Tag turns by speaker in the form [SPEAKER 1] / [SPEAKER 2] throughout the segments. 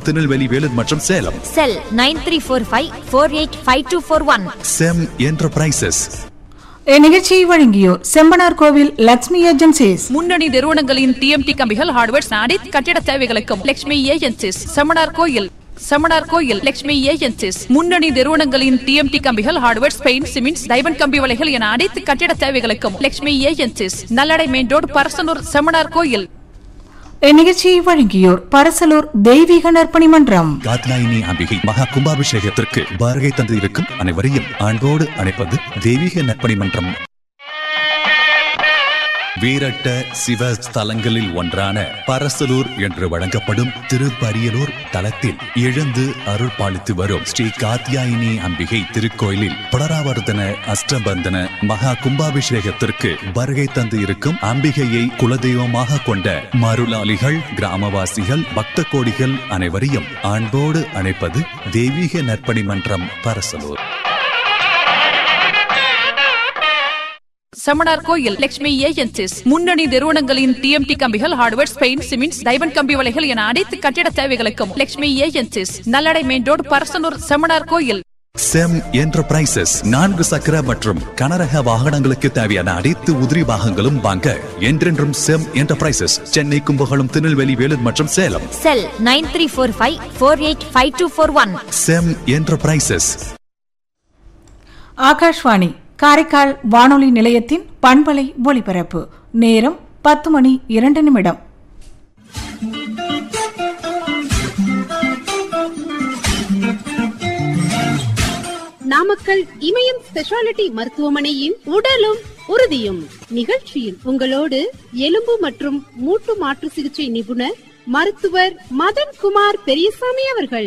[SPEAKER 1] திருநெல்வேலி, வேலூர் மற்றும் சேலம்.
[SPEAKER 2] செல் 9345485241.
[SPEAKER 1] செம் என்டர்பிரைசஸ்.
[SPEAKER 3] நிகழ்ச்சியை வழங்கியோர் செம்பனார் கோவில் லட்சுமி ஏஜென்சிஸ்.
[SPEAKER 4] முன்னணி நிறுவனங்களின் டிஎம்டி கம்பிகள், ஹார்ட்வேர்ஸ், அனைத்து கட்டிட தேவைகளுக்கும் லட்சுமி ஏஜென்சிஸ். செமனார் கோயில் லட்சுமி ஏஜென்சிஸ். முன்னணி நிறுவனங்களின் டிஎம்டி கம்பிகள், ஹார்ட்வேர்ஸ், பெயிண்ட், சிமெண்ட், டைமண்ட் கம்பி வலைகள் என அனைத்து கட்டிட தேவைகளுக்கும் Lakshmi agencies. நல்லடை main road, Parasanur. செமனார் கோயில்.
[SPEAKER 3] நிகழ்ச்சியை வழங்கியோர் பரசலூர் தெய்வீக நற்பணி மன்றம்.
[SPEAKER 1] காத்யாயினி அம்பிகை மகா கும்பாபிஷேகத்திற்கு வருகை தந்து இருக்கும் அனைவரையும் அன்போடு அழைப்பது தெய்வீக நற்பணி மன்றம். வீரட்ட சிவ ஸ்தலங்களில் ஒன்றான பரசலூர் என்று வழங்கப்படும் திருப்பரியலூர் தலத்தில் எழுந்து அருள் பாலித்து வரும் ஸ்ரீ காத்யாயினி அம்பிகை திருக்கோயிலில் புனராவர்த்தன அஷ்டபந்தன மகா கும்பாபிஷேகத்திற்கு வருகை தந்து இருக்கும் அம்பிகையை குலதெய்வமாக கொண்ட மருளாளிகள், கிராமவாசிகள், பக்த கோடிகள் அனைவரையும் அன்போடு அழைப்பது தெய்வீக நற்பணி மன்றம் பரசலூர்.
[SPEAKER 4] செமனார் கோயில் லட்சுமி ஏஜென்சிஸ். முன்னணி நிறுவனங்களின் டிஎம்டி கம்பிகள், ஹார்ட்வேர்ஸ், பெயிண்ட், சிமெண்ட், டைமண்ட் கம்பி வலைகள் என அனைத்து கட்டிட தேவைகளுக்கும் Lakshmi agencies. நல்லடை main road, Parasanur. செமனார் கோயில்.
[SPEAKER 1] செம் என்டர்பிரைசஸ். 4 சக்கர மற்றும் கனரக வாகனங்களுக்கு தேவையான அனைத்து உதிரி பாகங்களும் வாங்க என்றென்றும் செம் என்டர்பிரைசஸ். சென்னை, கும்பகோணம், திருநெல்வேலி, வேலூர் மற்றும் சேலம்.
[SPEAKER 2] செல் 9345485241.
[SPEAKER 1] செம் என்டர்பிரைசஸ்.
[SPEAKER 3] ஆகாஷ்வாணி காரைக்கால் வானொலி நிலையத்தின் பண்பலை ஒளிபரப்பு நேரம் 10:02.
[SPEAKER 5] நாமக்கல் இமயம் ஸ்பெஷாலிட்டி மருத்துவமனையின் உடலும் உறுதியும் நிகழ்ச்சியில் உங்களோடு எலும்பு மற்றும் மூட்டு மாற்று சிகிச்சை நிபுணர் மருத்துவர் மதன்குமார் பெரியசாமி அவர்கள்.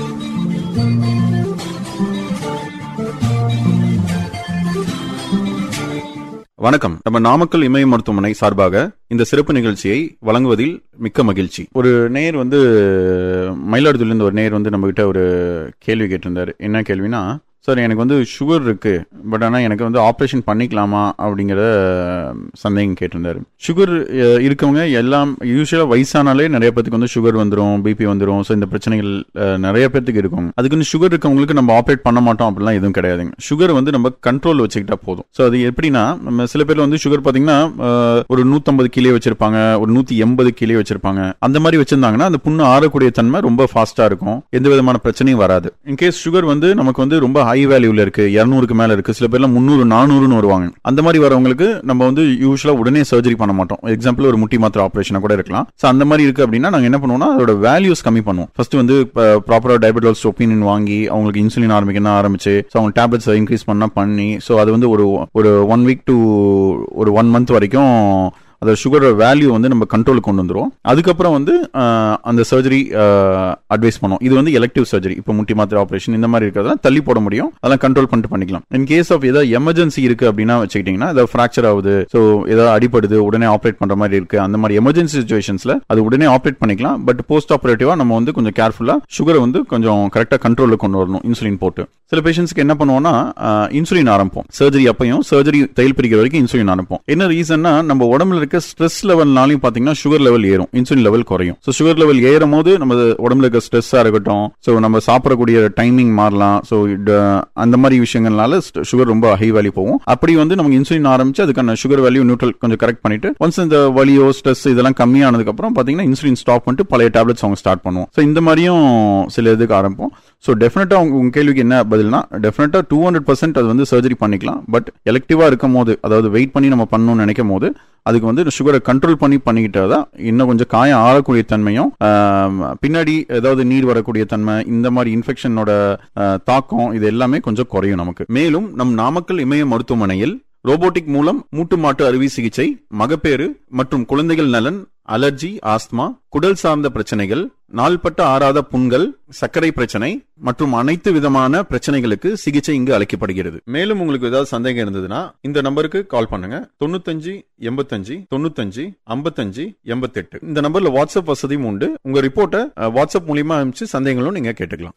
[SPEAKER 6] வணக்கம். நம்ம நாமக்கல் இமய மருத்துவமனை சார்பாக இந்த சிறப்பு நிகழ்ச்சியை வழங்குவதில் மிக்க மகிழ்ச்சி. ஒரு நேயர் மயிலாடுதுறையிலிருந்து ஒரு நேயர் நம்ம கிட்ட ஒரு கேள்வி கேட்டிருந்தாரு. என்ன கேள்வினா, சார் எனக்கு சுகர் இருக்கு, பட் ஆனால் எனக்கு ஆப்ரேஷன் பண்ணிக்கலாமா அப்படிங்கிற சந்தேகம் கேட்டிருந்தாரு. சுகர் இருக்கவங்க எல்லாம் யூஸ்வலாக வயசானாலே நிறைய பேருக்கு சுகர் வந்துடும், பிபி வந்துடும். ஸோ இந்த பிரச்சனைகள் நிறைய பேருக்கு இருக்கும். அதுக்கு சுகர் இருக்கவங்களுக்கு நம்ம ஆப்ரேட் பண்ண மாட்டோம் அப்படிலாம் எதுவும் கிடையாதுங்க. சுகர் நம்ம கண்ட்ரோல் வச்சுக்கிட்டா போதும். ஸோ அது எப்படின்னா, நம்ம சில பேர் சுகர் பார்த்தீங்கன்னா ஒரு 150 கிலோ வச்சிருப்பாங்க, ஒரு 180 கிலோ வச்சிருப்பாங்க. அந்த மாதிரி வச்சிருந்தாங்கன்னா அந்த புண்ணு ஆறக்கூடிய தன்மை ரொம்ப ஃபாஸ்டா இருக்கும், எந்த விதமான பிரச்சனையும் வராது. இன்கேஸ் சுகர் நமக்கு ரொம்ப ஹை வேல்யூல இருக்கு, 200க்கு மேல இருக்கு, சில பேர்லாம் 300 400ன்னு வருவாங்க. அந்த மாதிரி வரவங்களுக்கு நம்ம யூசுவலா உடனே சர்ஜரி பண்ண மாட்டோம். எக்ஸாம்பிள் ஒரு முட்டி மாத்திரை ஆபரேஷனா கூட இருக்கலாம். சோ அந்த மாதிரி இருக்கு அப்படின்னா நாங்க என்ன பண்ணுவோம்னா அதோட வேல்யூஸ் கம்மி பண்ணுவோம். ஃபர்ஸ்ட் ப்ராப்பரா டயபெட்டாலஜிஸ்ட் ஒப்பீனியன் வாங்கி அவங்களுக்கு இன்சுலின் ஆரம்பிக்கணும் ஆரம்பிச்சு சோ அவங்க டேப்லெட்ஸ் இன்க்ரீஸ் பண்ணி சோ அது ஒரு 1 வீக் டு ஒரு 1 மந்த் வரைக்கும் அந்த சுகர் வேல்யூ நம்ம கண்ட்ரோலுக்கு கொண்டு வந்துருவோம். அதுக்கப்புறம் அந்த சர்ஜரி அட்வைஸ் பண்ணுவோம். இது எலெக்டிவ் சர்ஜரி. இப்போ முட்டி மாத்திரை ஆபரேஷன் இந்த மாதிரி இருக்கிறதெல்லாம் தள்ளி போட முடியும், அதெல்லாம் கண்ட்ரோல் பண்ணிக்கலாம். இன் கேஸ் ஆஃப் ஏதாவது எமர்ஜென்சி இருக்கு அப்படின்னா வச்சுக்கிட்டீங்கன்னா, ஏதாவது ஃபிராக்சர் ஆகுது, ஸோ ஏதாவது அடிப்படுது, உடனே ஆப்ரேட் பண்ற மாதிரி இருக்கு, அந்த மாதிரி எமர்ஜென்சி சிச்சுவேஷன்ஸ்ல அது உடனே ஆப்ரேட் பண்ணிக்கலாம். பட் போஸ்ட் ஆபரேட்டிவா நம்ம கொஞ்சம் கேர்ஃபுல்லா சுகரை கொஞ்சம் கரெக்டா கண்ட்ரோல்ல கொண்டு வரணும் இன்சுலின் போட்டு. சில பேஷண்ட்ஸ்க்கு என்ன பண்ணுவோம்னா இன்சுலின் ஆரம்பிப்போம். சர்ஜரி அப்பையும் சர்ஜரி தையல் பிரிக்கிற வரைக்கும் இன்சுலின் ஆரம்பிப்போம். என்ன ரீசன்னா, நம்ம உடம்புல ஸ்ட்ரெஸ் லெவல்னாலையும் பாத்தீங்கன்னா சுகர் லெவல் ஏறும், இன்சுலின் லெவல் குறையும். சோ சுகர் லெவல் ஏறும் போது நம்ம உடம்புல இருக்க ஸ்ட்ரெஸ்ஸா இருக்கட்டும், சோ நம்ம சாப்பிடக்கூடிய டைமிங் மாறலாம். சோ அந்த மாதிரி விஷயங்கள்னால சுகர் ரொம்ப ஹை வேல்யூ போகும். அப்படி நமக்கு இன்சுலின் ஆரம்பிச்சு அதுக்கான சுகர் வேல்யூ நியூட்ரல் கொஞ்சம் கரெக்ட் பண்ணிட்டு ஒன்ஸ் இந்த வலியோ ஸ்ட்ரெஸ் இதெல்லாம் கம்மியானதுக்கு அப்புறம் பாத்தீங்கன்னா இன்சுலின் ஸ்டாப் பண்ணிட்டு பழைய டேப்லெட்ஸ் அவங்க ஸ்டார்ட் பண்ணுவோம். சோ இந்த மாதிரியும் சில இதுக்கு ஆரம்பிப்போம். ஸோ டெஃபினட்டா உங்க கேள்விக்கு என்ன பதில்னா, டெஃபினட்டா 200% அது சர்ஜரி பண்ணிக்கலாம். பட் எலெக்டிவா இருக்கும் போது, அதாவது வெயிட் பண்ணி நம்ம பண்ணணும்னு நினைக்கும் போது அதுக்கு சுகரை கண்ட்ரோல் பண்ணிக்கிட்டாதான் இன்னும் கொஞ்சம் காயம் ஆறக்கூடிய தன்மையும் பின்னாடி ஏதாவது நீர் வரக்கூடிய தன்மை, இந்த மாதிரி இன்ஃபெக்ஷனோட தாக்கம் இது எல்லாமே கொஞ்சம் குறையும் நமக்கு. மேலும் நம் நாமக்கல் இமய மருத்துவமனையில் ரோபோட்டிக் மூலம் மூட்டு மாட்டு அறுவை சிகிச்சை, மகப்பேறு மற்றும் குழந்தைகள் நலன், அலர்ஜி, ஆஸ்துமா, குடல் சார்ந்த பிரச்சனைகள், நாள்பட்ட ஆறாத புண்கள், சர்க்கரை பிரச்சனை மற்றும் அனைத்து விதமான பிரச்சனைகளுக்கு சிகிச்சை இங்கு அளிக்கப்படுகிறது. மேலும் உங்களுக்கு ஏதாவது சந்தேகம் இருந்ததுன்னா இந்த நம்பருக்கு கால் பண்ணுங்க. 95 85 95 55 88. இந்த நம்பர்ல வாட்ஸ்அப் வசதியும் உண்டு. உங்க ரிப்போர்ட்டை வாட்ஸ்அப் மூலியமா அனுப்பிச்சு சந்தேகங்களும் நீங்க கேட்டுக்கலாம்.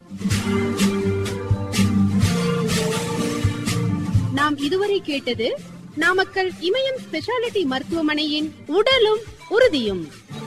[SPEAKER 5] நாம் இதுவரை கேட்டது நாமக்கல் இமயம் ஸ்பெஷாலிட்டி மருத்துவமனையின் உடலும் உறுதியும்.